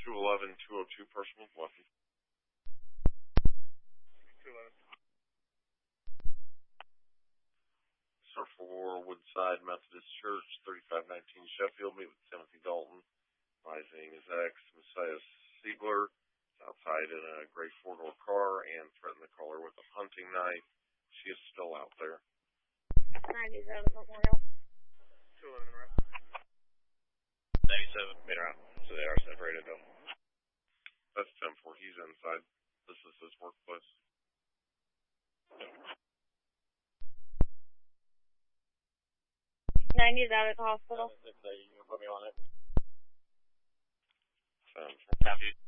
211-202, person with weapon. 211. Sir, for Woodside Methodist Church, 3519 Sheffield. Meet with Timothy Dalton. Advising his ex, Messiah Siegler, outside in a gray four-door car and threatened the caller with a hunting knife. She is still out there. 97, Memorial. 211 around. 97, made her out. So they are separated though. That's 10-4. He's inside. This is his workplace. 90's out at the hospital. You can put me on it. Sounds Copy.